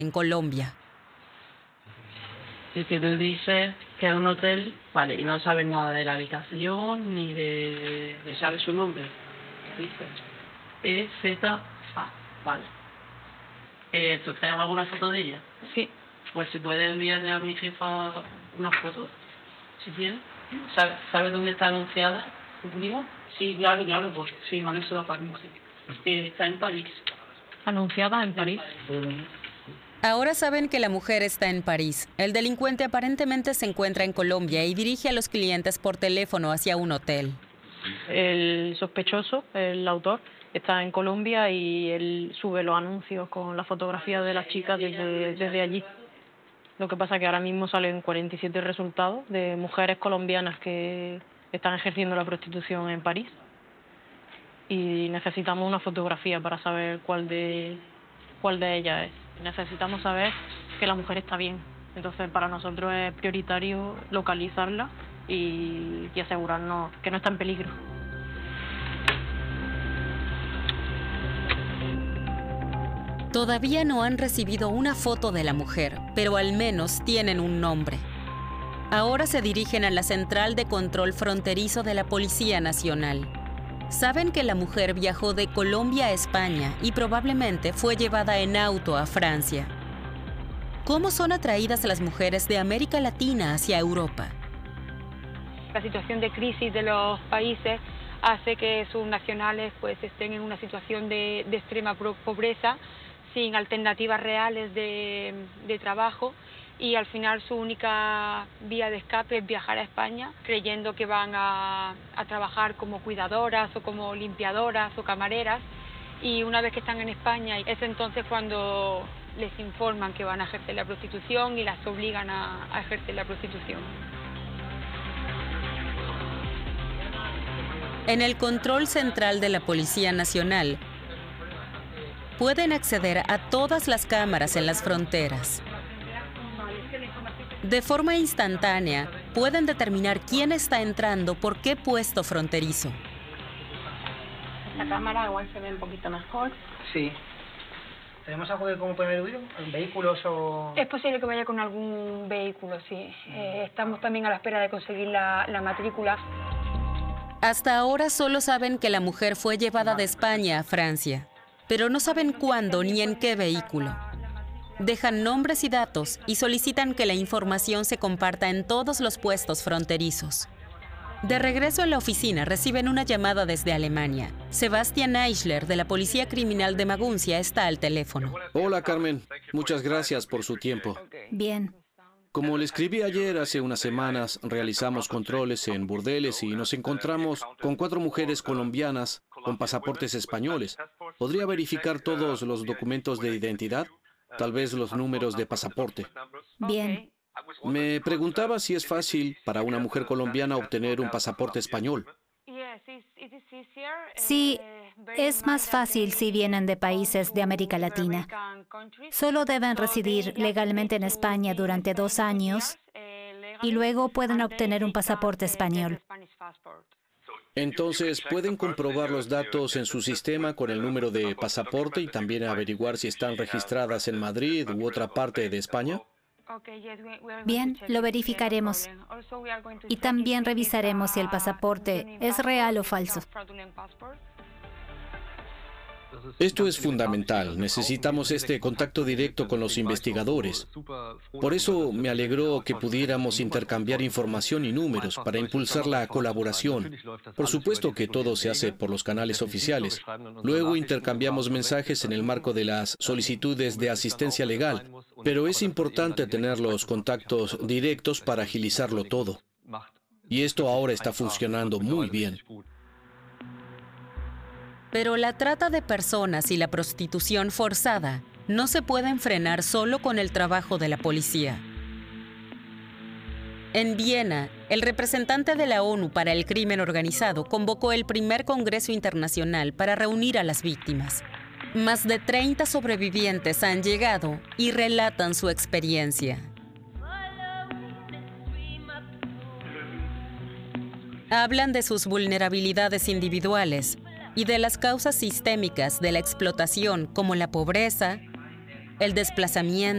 en Colombia. Y que tú dices que es un hotel, vale, y no sabes nada de la habitación ni de sabes su nombre. Dices EZA, vale. ¿Tú tienes alguna foto de ella? Sí. Pues si puedes enviarle a mi jefa una foto, si quieres. ¿Sabes dónde está anunciada? ¿Digo? Sí, claro, pues sí, me han hecho la París. Está en París. Anunciada en París. Ahora saben que la mujer está en París. El delincuente aparentemente se encuentra en Colombia y dirige a los clientes por teléfono hacia un hotel. El sospechoso, el autor, está en Colombia y él sube los anuncios con la fotografía de las chicas desde allí. Lo que pasa es que ahora mismo salen 47 resultados de mujeres colombianas que están ejerciendo la prostitución en París. Y necesitamos una fotografía para saber cuál de ellas es. Necesitamos saber que la mujer está bien. Entonces, para nosotros es prioritario localizarla y asegurarnos que no está en peligro. Todavía no han recibido una foto de la mujer, pero al menos tienen un nombre. Ahora se dirigen a la Central de Control Fronterizo de la Policía Nacional. Saben que la mujer viajó de Colombia a España y probablemente fue llevada en auto a Francia. ¿Cómo son atraídas las mujeres de América Latina hacia Europa? La situación de crisis de los países hace que sus nacionales pues estén en una situación de extrema pobreza, sin alternativas reales de trabajo, y al final su única vía de escape es viajar a España, creyendo que van a trabajar como cuidadoras o como limpiadoras o camareras, y una vez que están en España es entonces cuando les informan que van a ejercer la prostitución y las obligan a ejercer la prostitución. En el control central de la Policía Nacional, pueden acceder a todas las cámaras en las fronteras. De forma instantánea, pueden determinar quién está entrando por qué puesto fronterizo. La cámara igual se ve un poquito mejor. Sí. ¿Tenemos algo de cómo puede haber huido? ¿Vehículos o...? Es posible que vaya con algún vehículo, sí. Estamos también a la espera de conseguir la matrícula. Hasta ahora solo saben que la mujer fue llevada de España a Francia, pero no saben cuándo ni en qué vehículo. Dejan nombres y datos y solicitan que la información se comparta en todos los puestos fronterizos. De regreso en la oficina reciben una llamada desde Alemania. Sebastian Eichler, de la Policía Criminal de Maguncia, está al teléfono. Hola, Carmen. Muchas gracias por su tiempo. Bien. Como le escribí ayer, hace unas semanas realizamos controles en burdeles y nos encontramos con 4 mujeres colombianas con pasaportes españoles. ¿Podría verificar todos los documentos de identidad? Tal vez los números de pasaporte. Bien. Me preguntaba si es fácil para una mujer colombiana obtener un pasaporte español. Sí, es más fácil si vienen de países de América Latina. Solo deben residir legalmente en España durante 2 años y luego pueden obtener un pasaporte español. Entonces, ¿pueden comprobar los datos en su sistema con el número de pasaporte y también averiguar si están registradas en Madrid u otra parte de España? Bien, lo verificaremos. Y también revisaremos si el pasaporte es real o falso. Esto es fundamental. Necesitamos este contacto directo con los investigadores. Por eso me alegró que pudiéramos intercambiar información y números para impulsar la colaboración. Por supuesto que todo se hace por los canales oficiales. Luego intercambiamos mensajes en el marco de las solicitudes de asistencia legal. Pero es importante tener los contactos directos para agilizarlo todo. Y esto ahora está funcionando muy bien. Pero la trata de personas y la prostitución forzada no se pueden frenar solo con el trabajo de la policía. En Viena, el representante de la ONU para el crimen organizado convocó el primer Congreso Internacional para reunir a las víctimas. Más de 30 sobrevivientes han llegado y relatan su experiencia. Hablan de sus vulnerabilidades individuales y de las causas sistémicas de la explotación como la pobreza, el desplazamiento,